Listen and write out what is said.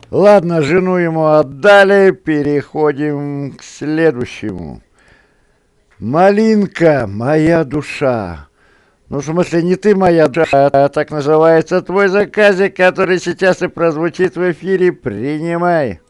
Ладно, жену ему отдали, переходим к следующему. Малинка, моя душа. Ну, в смысле, не ты моя душа, а так называется твой заказик, который сейчас и прозвучит в эфире. Принимай.